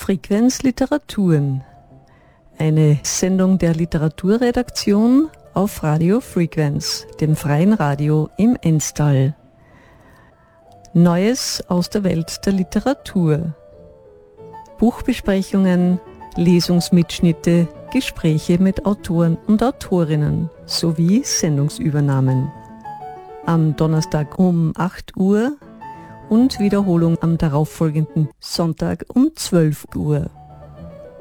Frequenz Literaturen, eine Sendung der Literaturredaktion auf Radio Frequenz, dem freien Radio im Enstal. Neues aus der Welt der Literatur. Buchbesprechungen, Lesungsmitschnitte, Gespräche mit Autoren und Autorinnen sowie Sendungsübernahmen. Am Donnerstag um 8 Uhr und Wiederholung am darauffolgenden Sonntag um 12 Uhr.